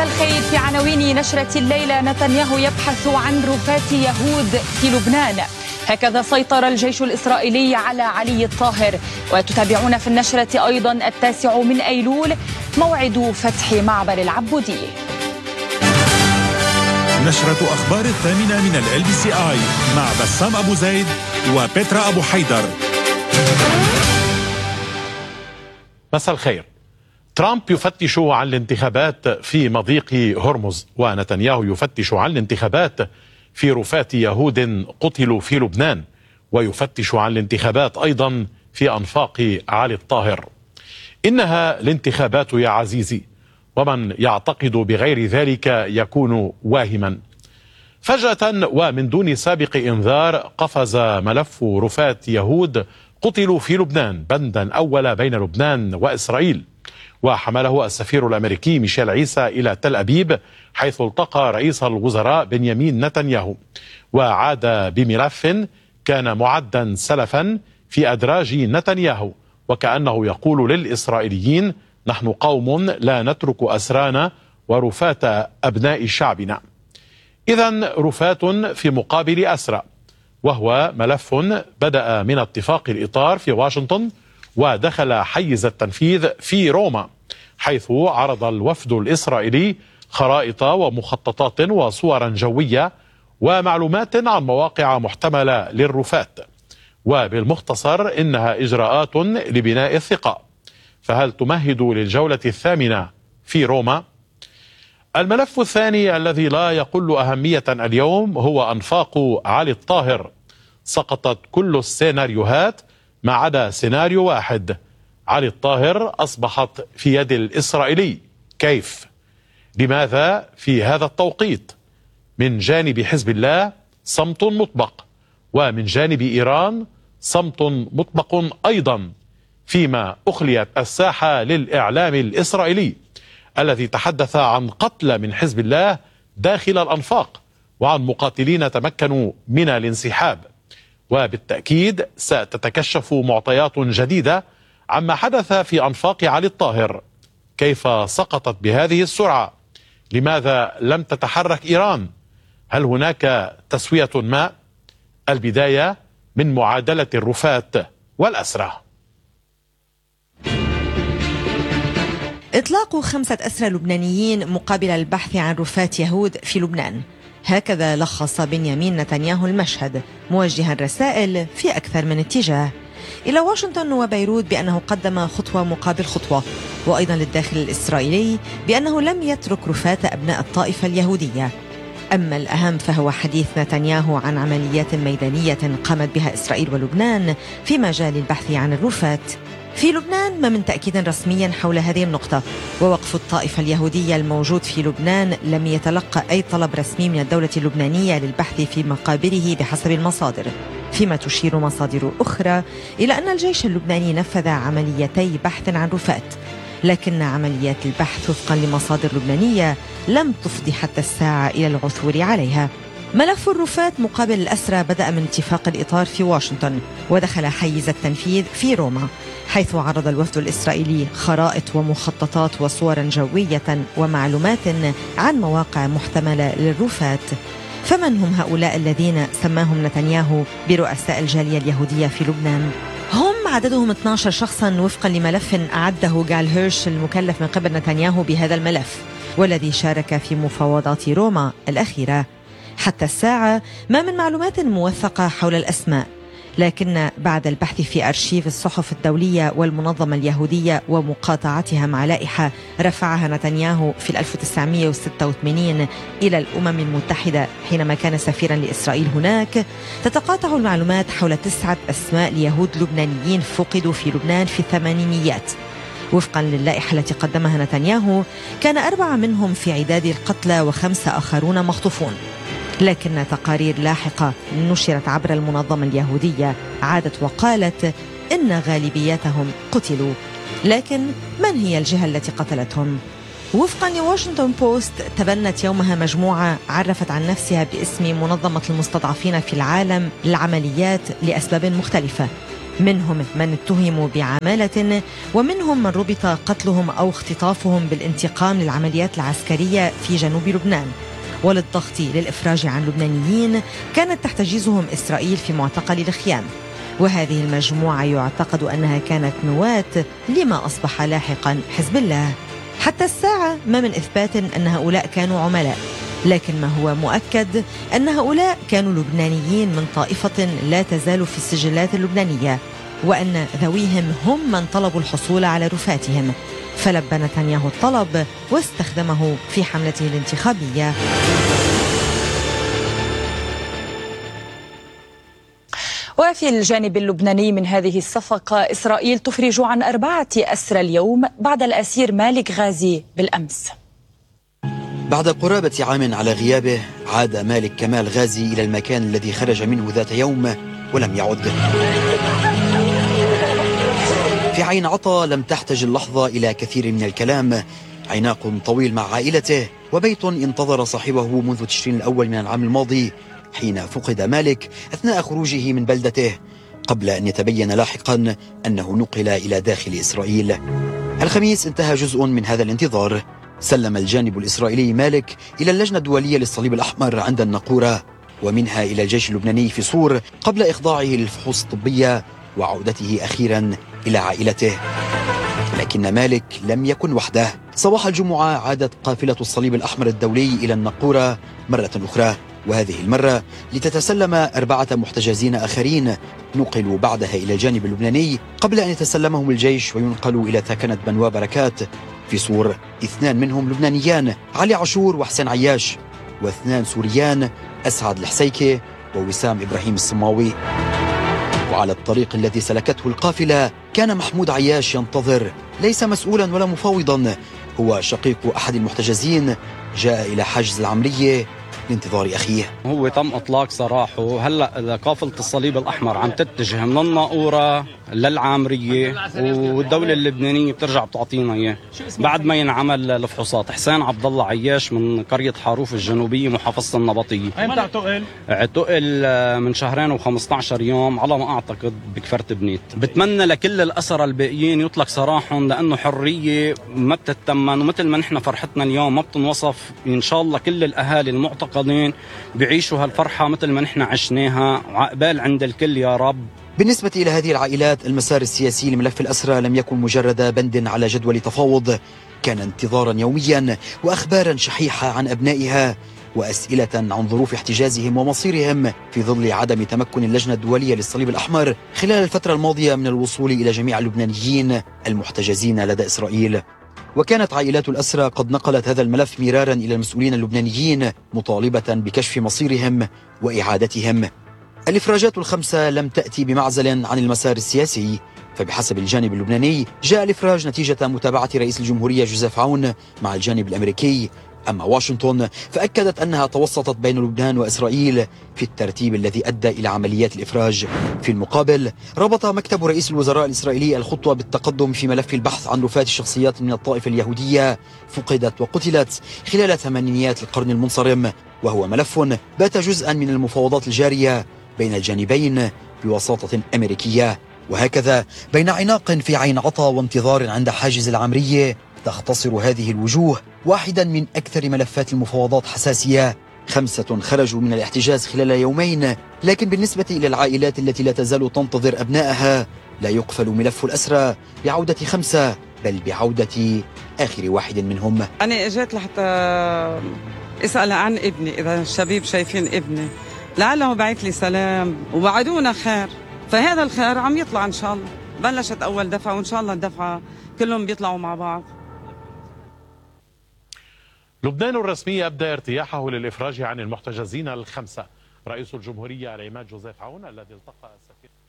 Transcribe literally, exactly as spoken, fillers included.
مساء الخير. في عناوين نشرة الليلة: نتنياهو يبحث عن رفات يهود في لبنان، هكذا سيطر الجيش الإسرائيلي على علي الطاهر. وتتابعون في النشرة أيضا التاسع من أيلول موعد فتح معبر العبودية. نشرة أخبار الثامنة من ال بي سي آي مع بسام أبو زيد وبيترا أبو حيدر. مساء الخير. ترامب يفتش عن الانتخابات في مضيق هرمز، ونتنياهو يفتش عن الانتخابات في رفات يهود قتلوا في لبنان، ويفتش عن الانتخابات أيضا في أنفاق علي الطاهر. إنها الانتخابات يا عزيزي، ومن يعتقد بغير ذلك يكون واهما. فجأة ومن دون سابق إنذار قفز ملف رفات يهود قتلوا في لبنان بندا أول بين لبنان وإسرائيل، وحمله السفير الأمريكي ميشيل عيسى إلى تل أبيب، حيث التقى رئيس الوزراء بنيامين نتنياهو، وعاد بملف كان معدا سلفا في أدراج نتنياهو، وكأنه يقول للإسرائيليين: نحن قوم لا نترك أسرانا ورفات أبناء شعبنا. إذن رفات في مقابل أسرى، وهو ملف بدأ من اتفاق الإطار في واشنطن ودخل حيز التنفيذ في روما، حيث عرض الوفد الإسرائيلي خرائط ومخططات وصورا جوية ومعلومات عن مواقع محتملة للرفات. وبالمختصر إنها إجراءات لبناء الثقة. فهل تمهد للجولة الثامنة في روما؟ الملف الثاني الذي لا يقل أهمية اليوم هو أنفاق علي الطاهر. سقطت كل السيناريوهات ما عدا سيناريو واحد: علي الطاهر أصبحت في يد الإسرائيلي. كيف؟ لماذا في هذا التوقيت؟ من جانب حزب الله صمت مطبق، ومن جانب إيران صمت مطبق أيضا، فيما أخليت الساحة للإعلام الإسرائيلي الذي تحدث عن قتلى من حزب الله داخل الأنفاق، وعن مقاتلين تمكنوا من الانسحاب. وبالتأكيد ستتكشف معطيات جديدة عما حدث في أنفاق علي الطاهر. كيف سقطت بهذه السرعة؟ لماذا لم تتحرك إيران؟ هل هناك تسوية ما؟ البداية من معادلة الرفات والأسرى. إطلاق خمسة أسرى لبنانيين مقابل البحث عن رفات يهود في لبنان، هكذا لخص بنيامين نتنياهو المشهد، موجها رسائل في أكثر من اتجاه إلى واشنطن وبيروت بأنه قدم خطوة مقابل خطوة، وأيضا للداخل الإسرائيلي بأنه لم يترك رفات أبناء الطائفة اليهودية. أما الأهم فهو حديث نتنياهو عن عمليات ميدانية قامت بها إسرائيل ولبنان في مجال البحث عن الرفات في لبنان، ما من تأكيد رسميا حول هذه النقطة. ووقف الطائفة اليهودية الموجود في لبنان لم يتلقى أي طلب رسمي من الدولة اللبنانية للبحث في مقابره بحسب المصادر، فيما تشير مصادر أخرى إلى أن الجيش اللبناني نفذ عمليتي بحث عن رفات، لكن عمليات البحث وفقا لمصادر لبنانية لم تفضي حتى الساعة إلى العثور عليها. ملف الرفات مقابل الأسرى بدأ من اتفاق الإطار في واشنطن، ودخل حيز التنفيذ في روما، حيث عرض الوفد الإسرائيلي خرائط ومخططات وصورا جوية ومعلومات عن مواقع محتملة للرفات. فمن هم هؤلاء الذين سماهم نتنياهو برؤساء الجالية اليهودية في لبنان؟ هم عددهم اثني عشر شخصا وفقا لملف أعده جال هيرش المكلف من قبل نتنياهو بهذا الملف، والذي شارك في مفاوضات روما الأخيرة. حتى الساعة ما من معلومات موثقة حول الأسماء، لكن بعد البحث في أرشيف الصحف الدولية والمنظمة اليهودية ومقاطعتها مع لائحة رفعها نتنياهو في ألف وتسعمئة وستة وثمانين إلى الأمم المتحدة حينما كان سفيرا لإسرائيل هناك، تتقاطع المعلومات حول تسعة أسماء ليهود لبنانيين فقدوا في لبنان في الثمانينيات. وفقا للائحة التي قدمها نتنياهو كان أربعة منهم في عداد القتلى وخمسة آخرون مخطوفون، لكن تقارير لاحقة نشرت عبر المنظمة اليهودية عادت وقالت إن غالبيتهم قتلوا. لكن من هي الجهة التي قتلتهم؟ وفقا لواشنطن بوست تبنت يومها مجموعة عرفت عن نفسها باسم منظمة المستضعفين في العالم للعمليات لأسباب مختلفة، منهم من اتهموا بعمالة، ومنهم من ربط قتلهم أو اختطافهم بالانتقام للعمليات العسكرية في جنوب لبنان. وللضغط للإفراج عن لبنانيين كانت تحتجزهم إسرائيل في معتقل الخيام، وهذه المجموعة يعتقد أنها كانت نواة لما أصبح لاحقا حزب الله. حتى الساعة ما من إثبات أن هؤلاء كانوا عملاء، لكن ما هو مؤكد أن هؤلاء كانوا لبنانيين من طائفة لا تزال في السجلات اللبنانية، وأن ذويهم هم من طلبوا الحصول على رفاتهم، فلبى نتنياهو الطلب واستخدمه في حملته الانتخابية. وفي الجانب اللبناني من هذه الصفقة، إسرائيل تفرج عن أربعة أسرى اليوم بعد الأسير مالك غازي بالأمس. بعد قرابة عام على غيابه عاد مالك كمال غازي إلى المكان الذي خرج منه ذات يوم ولم يعد. في عين عطا لم تحتج اللحظة إلى كثير من الكلام، عناق طويل مع عائلته وبيت انتظر صاحبه منذ تشرين الأول من العام الماضي حين فقد مالك أثناء خروجه من بلدته، قبل أن يتبين لاحقا أنه نقل إلى داخل إسرائيل. الخميس انتهى جزء من هذا الانتظار، سلم الجانب الإسرائيلي مالك إلى اللجنة الدولية للصليب الأحمر عند الناقورة، ومنها إلى الجيش اللبناني في صور قبل إخضاعه للفحوص الطبية وعودته أخيرا إلى عائلته. لكن مالك لم يكن وحده. صباح الجمعة عادت قافلة الصليب الأحمر الدولي إلى الناقورة مرة أخرى، وهذه المرة لتتسلم أربعة محتجزين آخرين نقلوا بعدها إلى الجانب اللبناني قبل أن يتسلمهم الجيش وينقلوا إلى ثكنة بنوا بركات في صور. اثنان منهم لبنانيان، علي عاشور وحسين عياش، واثنان سوريان، أسعد الحسيكي ووسام إبراهيم الصماوي. وعلى الطريق الذي سلكته القافلة كان محمود عياش ينتظر، ليس مسؤولا ولا مفاوضا، هو شقيق أحد المحتجزين جاء إلى حاجز العمرية لانتظار أخيه. هو تم إطلاق سراحه، هلأ قافلة الصليب الأحمر عم تتجه من الناقورة للعامرية، والدولة اللبنانية بترجع بتعطينا إياه بعد ما ينعمل الفحوصات. حسين عبد الله عياش من قرية حاروف الجنوبية محافظة النبطية. أيمتى اعتقل؟ اعتقل من شهرين وخمسة عشر يوم على ما أعتقد بكفرت بنيت. بتمنى لكل الأسرى الباقيين يطلق سراحهم، لأنه حرية ما بتتمن، ومثل ما نحن فرحتنا اليوم ما بتنوصف. إن شاء الله كل الأهالي المعتقلين بيعيشوا هالفرحة مثل ما نحن عشناها، وعقبال عند الكل يا رب. بالنسبة إلى هذه العائلات، المسار السياسي لملف الأسرى لم يكن مجرد بند على جدول تفاوض، كان انتظارا يوميا وأخبارا شحيحة عن أبنائها وأسئلة عن ظروف احتجازهم ومصيرهم في ظل عدم تمكن اللجنة الدولية للصليب الأحمر خلال الفترة الماضية من الوصول إلى جميع اللبنانيين المحتجزين لدى إسرائيل. وكانت عائلات الأسرى قد نقلت هذا الملف مرارا إلى المسؤولين اللبنانيين مطالبة بكشف مصيرهم وإعادتهم. الإفراجات الخمسة لم تأتي بمعزل عن المسار السياسي، فبحسب الجانب اللبناني جاء الإفراج نتيجة متابعة رئيس الجمهورية جوزيف عون مع الجانب الأمريكي. أما واشنطن فأكدت أنها توسطت بين لبنان وإسرائيل في الترتيب الذي أدى إلى عمليات الإفراج. في المقابل ربط مكتب رئيس الوزراء الإسرائيلي الخطوة بالتقدم في ملف البحث عن رفات الشخصيات من الطائفة اليهودية فقدت وقتلت خلال ثمانينيات القرن المنصرم، وهو ملف بات جزءا من المفاوضات الجارية بين الجانبين بوساطة أمريكية. وهكذا بين عناق في عين عطا وانتظار عند حاجز العمرية تختصر هذه الوجوه واحدا من أكثر ملفات المفاوضات حساسية. خمسة خرجوا من الاحتجاز خلال يومين، لكن بالنسبة إلى العائلات التي لا تزال تنتظر أبنائها لا يقفل ملف الأسرى بعودة خمسة، بل بعودة آخر واحد منهم. أنا إجيت لحتى أسأل عن ابني، إذا الشباب شايفين ابني لعله بعث لي سلام ووعدونا خير، فهذا الخير عم يطلع إن شاء الله. بلشت أول دفعة وإن شاء الله الدفعة كلهم بيطلعوا مع بعض. لبنان الرسمي أبدى ارتياحه للإفراج عن المحتجزين الخمسة. رئيس الجمهورية العماد جوزيف عون الذي التقى السفير